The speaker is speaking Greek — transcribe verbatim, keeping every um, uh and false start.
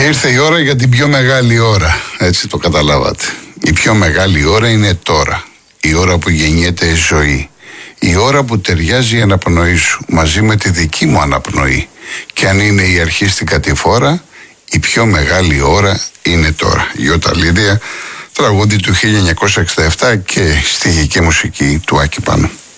Ήρθε η ώρα για την πιο μεγάλη ώρα. Έτσι το καταλάβατε. Η πιο μεγάλη ώρα είναι τώρα. Η ώρα που γεννιέται η ζωή. Η ώρα που ταιριάζει η αναπνοή σου μαζί με τη δική μου αναπνοή. Και αν είναι η αρχή στην κατηφόρα, η πιο μεγάλη ώρα είναι τώρα. Γιώτα Λίδια, τραγούδι του χίλια εννιακόσια εξήντα επτά και στιχική μουσική του Άκη Πάνου.